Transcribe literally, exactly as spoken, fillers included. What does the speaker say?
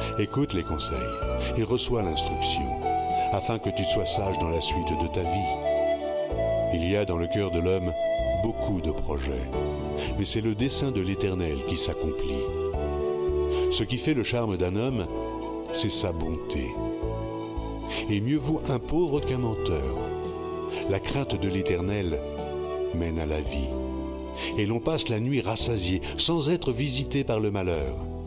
Écoute les conseils et reçois l'instruction, afin que tu sois sage dans la suite de ta vie. Il y a dans le cœur de l'homme beaucoup de projets, mais c'est le dessein de l'Éternel qui s'accomplit. Ce qui fait le charme d'un homme, c'est sa bonté. Et mieux vaut un pauvre qu'un menteur. La crainte de l'Éternel mène à la vie, et l'on passe la nuit rassasié, sans être visité par le malheur.